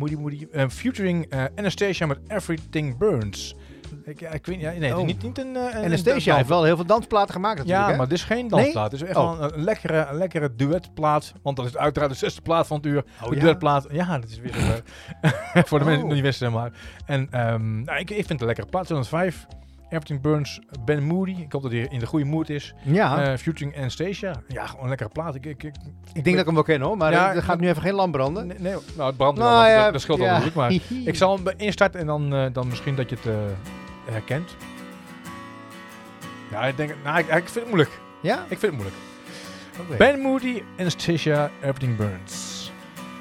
Moody. Featuring Anastacia met Everything Burns. Ik weet niet. Het is niet een... Anastacia heeft wel heel veel dansplaten gemaakt natuurlijk. Ja, maar dit is geen dansplaat. Het is echt wel een lekkere duetplaat. Want dat is uiteraard de 6e plaat van het uur. De duetplaat. Ja, dat is weer zo. Voor de mensen die het niet wisten, maar. En ik vind het een lekkere plaat. 2005. Everything Burns, Ben Moody. Ik hoop dat hij in de goede mood is. Ja. Featuring Anastacia. Ja, gewoon een lekkere plaat. Ik denk dat ik hem wel ken hoor, maar er gaat nu even geen lamp branden. Nee, het brandt wel. Dat scheelt al natuurlijk. Maar ik zal hem instarten en dan misschien dat je het herkent. Ja, ik vind het moeilijk. Ja? Ik vind het moeilijk. Okay. Ben Moody, Anastacia, Everything Burns.